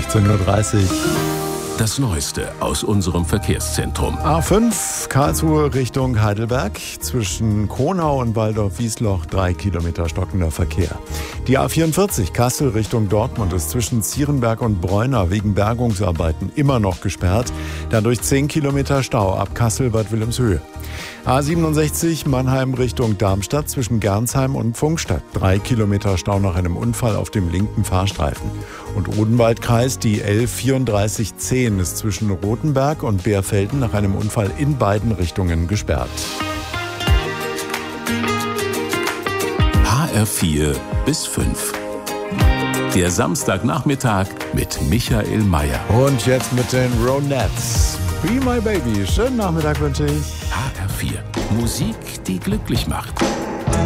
15.30 Uhr. Das Neueste aus unserem Verkehrszentrum. A5 Karlsruhe Richtung Heidelberg. Zwischen Kronau und Waldorf-Wiesloch 3 Kilometer stockender Verkehr. Die A44 Kassel Richtung Dortmund ist zwischen Zierenberg und Bräuna wegen Bergungsarbeiten immer noch gesperrt. Dadurch 10 Kilometer Stau ab Kassel-Bad Wilhelmshöhe. A67 Mannheim Richtung Darmstadt zwischen Gernsheim und Pfungstadt. 3 Kilometer Stau nach einem Unfall auf dem linken Fahrstreifen. Und Odenwaldkreis, die L3410 ist zwischen Rothenberg und Beerfelden nach einem Unfall in beiden Richtungen gesperrt. HR4 bis 5. Der Samstagnachmittag mit Michael Mayer. Und jetzt mit den Ronettes. Be My Baby. Schönen Nachmittag wünsche ich. HR4. Musik, die glücklich macht.